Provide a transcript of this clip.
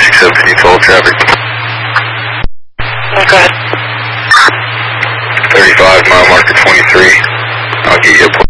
367, can you follow traffic? Go ahead. 35, mile marker 23. I'll get you a